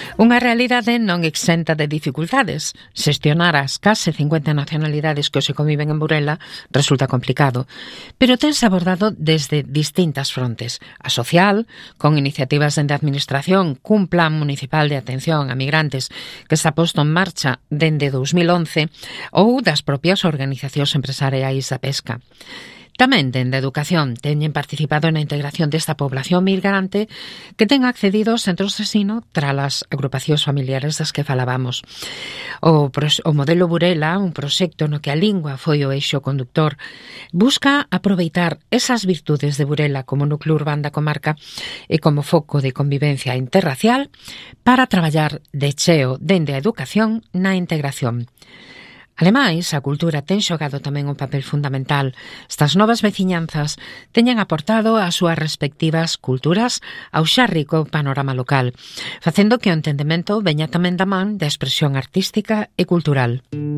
Unha realidade non exenta de dificultades. Xestionar as case 50 nacionalidades que se conviven en Burela resulta complicado, pero tense abordado desde distintas frontes. A social, con iniciativas dende a Administración, cun plan municipal de atención a migrantes que se ha posto en marcha dende 2011, ou das propias organizacións empresariais da pesca. Tamén, dende a Educación, teñen participado na integración desta población migrante que ten accedido aos centros de ensino tras as agrupacións familiares das que falábamos. O modelo Burela, un proxecto no que a lingua foi o eixo conductor, busca aproveitar esas virtudes de Burela como núcleo urbano da comarca e como foco de convivencia interracial para traballar de cheo dende a educación na integración. Ademais, a cultura ten xogado tamén un papel fundamental. Estas novas veciñanzas teñen aportado as súas respectivas culturas ao xa rico panorama local, facendo que o entendemento veña tamén da man da expresión artística e cultural.